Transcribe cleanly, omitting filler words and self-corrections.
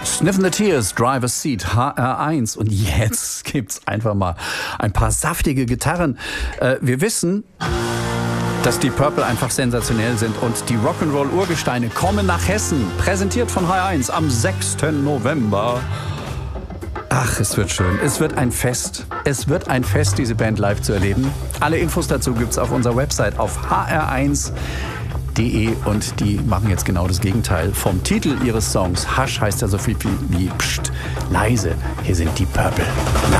Sniffing the Tears, Driver's Seat, HR1. Und jetzt gibt's einfach mal ein paar saftige Gitarren. Wir wissen, dass die Purple einfach sensationell sind und die Rock'n'Roll-Urgesteine kommen nach Hessen. Präsentiert von HR1 am 6. November. Ach, es wird schön. Es wird ein Fest. Es wird ein Fest, diese Band live zu erleben. Alle Infos dazu gibt's auf unserer Website auf hr1.de und die machen jetzt genau das Gegenteil vom Titel ihres Songs. Hush heißt ja so viel wie Psst, leise. Hier sind die Purple.